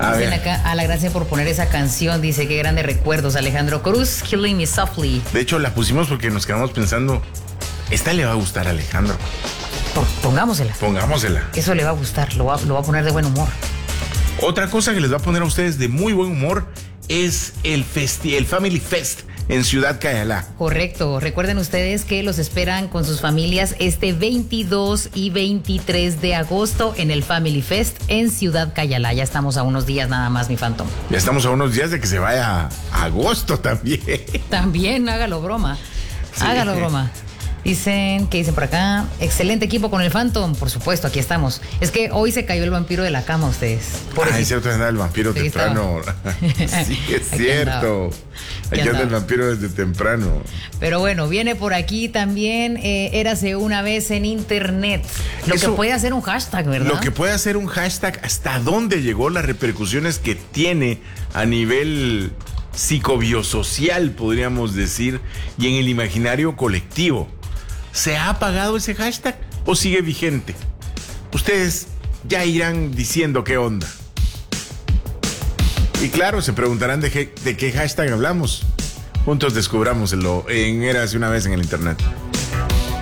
A Dicen ver. acá, a la gracia por poner esa canción, dice, qué grandes recuerdos, Alejandro Cruz, Killing Me Softly. De hecho, la pusimos porque nos quedamos pensando, esta le va a gustar a Alejandro. Pongámosela. Pongámosela. Eso le va a gustar, lo va a poner de buen humor. Otra cosa que les va a poner a ustedes de muy buen humor es el Family Fest en Ciudad Cayalá. Correcto. Recuerden ustedes que los esperan con sus familias este 22 y 23 de agosto en el Family Fest en Ciudad Cayalá. Ya estamos a unos días nada más, mi Phantom. Ya estamos a unos días de que se vaya a agosto también. También hágalo broma. Sí. Hágalo broma. Dicen, ¿qué dicen por acá? Excelente equipo con el Phantom. Por supuesto, aquí estamos. Es que hoy se cayó el vampiro de la cama, ustedes. Ah, es cierto, anda el vampiro Sí, temprano. Sí, es Aquí cierto. Aquí anda el vampiro desde temprano. Pero bueno, viene por aquí también, érase una vez en internet. Lo Eso, que puede hacer un hashtag, ¿verdad? Lo que puede hacer un hashtag, hasta dónde llegó las repercusiones que tiene a nivel psicobiosocial, podríamos decir, y en el imaginario colectivo. ¿Se ha apagado ese hashtag o sigue vigente? Ustedes ya irán diciendo qué onda. Y claro, se preguntarán de qué hashtag hablamos. Juntos descubrámoslo en Érase una vez en el internet.